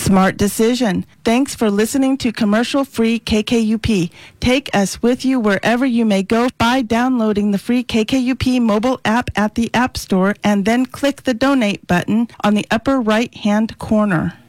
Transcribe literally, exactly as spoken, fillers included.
Smart decision. Thanks for listening to commercial-free K K U P. Take us with you wherever you may go by downloading the free K K U P mobile app at the App Store and then click the donate button on the upper right-hand corner.